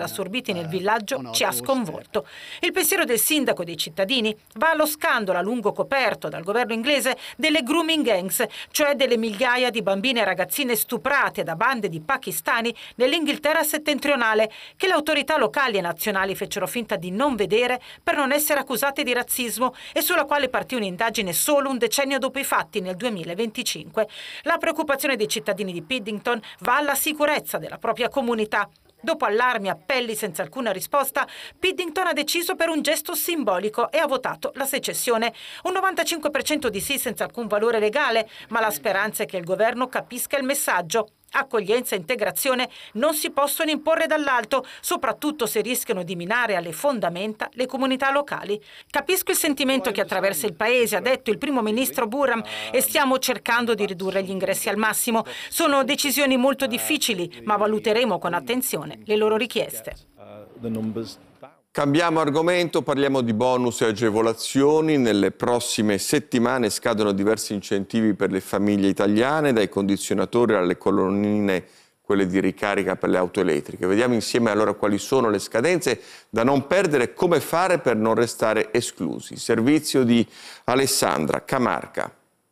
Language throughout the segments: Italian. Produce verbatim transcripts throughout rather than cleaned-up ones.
assorbiti nel villaggio ci ha sconvolto. Il pensiero del sindaco e dei cittadini va allo scandalo a lungo coperto dal governo inglese delle grooming gangs, cioè delle migliaia di bambine e ragazzine stuprate da bande di pakistani nell'Inghilterra settentrionale, che le autorità locali e nazionali fecero finta di non vedere per non essere accusate di razzismo e sulla quale partì un'indagine solo un decennio dopo i fatti, nel duemilaventicinque. La preoccupazione dei cittadini di Piddington va alla sicurezza della propria comunità. Dopo allarmi e appelli senza alcuna risposta, Piddington ha deciso per un gesto simbolico e ha votato la secessione. Un novantacinque per cento di sì senza alcun valore legale, ma la speranza è che il governo capisca il messaggio. Accoglienza e integrazione non si possono imporre dall'alto, soprattutto se rischiano di minare alle fondamenta le comunità locali. Capisco il sentimento che attraversa il paese, ha detto il primo ministro Burham, e stiamo cercando di ridurre gli ingressi al massimo. Sono decisioni molto difficili, ma valuteremo con attenzione le loro richieste. Cambiamo argomento, parliamo di bonus e agevolazioni. Nelle prossime settimane scadono diversi incentivi per le famiglie italiane, dai condizionatori alle colonnine, quelle di ricarica per le auto elettriche. Vediamo insieme allora quali sono le scadenze da non perdere e come fare per non restare esclusi. Servizio di Alessandra Camarca.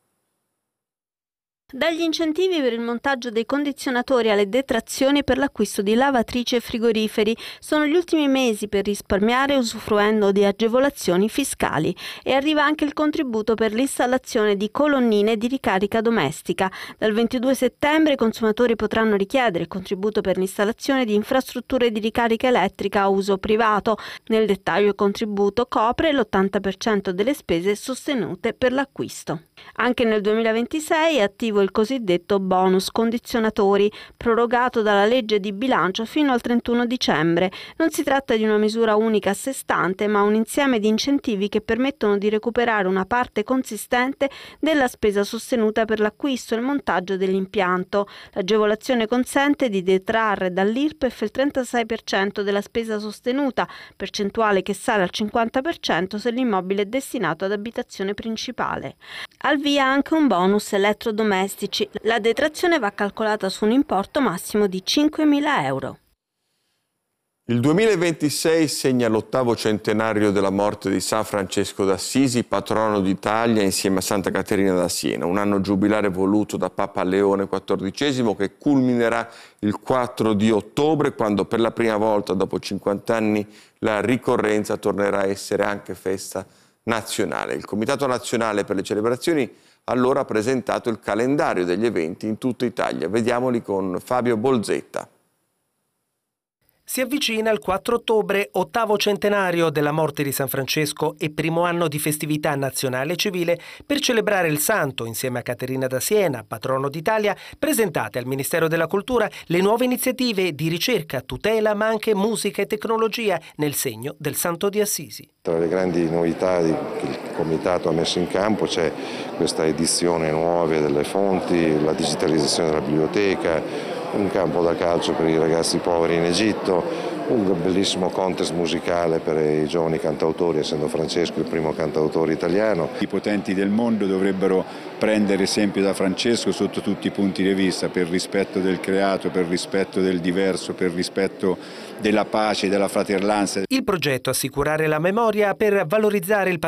Dagli incentivi per il montaggio dei condizionatori alle detrazioni per l'acquisto di lavatrici e frigoriferi, sono gli ultimi mesi per risparmiare usufruendo di agevolazioni fiscali, e arriva anche il contributo per l'installazione di colonnine di ricarica domestica. Dal ventidue settembre i consumatori potranno richiedere il contributo per l'installazione di infrastrutture di ricarica elettrica a uso privato. Nel dettaglio il contributo copre l'ottanta per cento delle spese sostenute per l'acquisto. Anche nel duemilaventisei è attivo il cosiddetto bonus condizionatori, prorogato dalla legge di bilancio fino al trentuno dicembre. Non si tratta di una misura unica a sé stante, ma un insieme di incentivi che permettono di recuperare una parte consistente della spesa sostenuta per l'acquisto e il montaggio dell'impianto. L'agevolazione consente di detrarre dall'I R P E F il trentasei per cento della spesa sostenuta, percentuale che sale al cinquanta per cento se l'immobile è destinato ad abitazione principale. Al via anche un bonus elettrodomestici. La detrazione va calcolata su un importo massimo di cinquemila euro. Il duemilaventisei segna l'ottavo centenario della morte di San Francesco d'Assisi, patrono d'Italia insieme a Santa Caterina da Siena, un anno giubilare voluto da Papa Leone quattordicesimo che culminerà il quattro di ottobre, quando per la prima volta dopo cinquanta anni la ricorrenza tornerà a essere anche festa nazionale. Il Comitato Nazionale per le Celebrazioni allora ha presentato il calendario degli eventi in tutta Italia. Vediamoli con Fabio Bolzetta. Si avvicina il quattro ottobre, ottavo centenario della morte di San Francesco e primo anno di festività nazionale e civile. Per celebrare il santo, insieme a Caterina da Siena, patrono d'Italia, presentate al Ministero della Cultura le nuove iniziative di ricerca, tutela, ma anche musica e tecnologia nel segno del Santo di Assisi. Tra le grandi novità che il Comitato ha messo in campo c'è questa edizione nuova delle fonti, la digitalizzazione della biblioteca, un campo da calcio per i ragazzi poveri in Egitto, un bellissimo contest musicale per i giovani cantautori, essendo Francesco il primo cantautore italiano. I potenti del mondo dovrebbero prendere esempio da Francesco sotto tutti i punti di vista, per rispetto del creato, per rispetto del diverso, per rispetto della pace e della fratellanza. Il progetto Assicurare la memoria per valorizzare il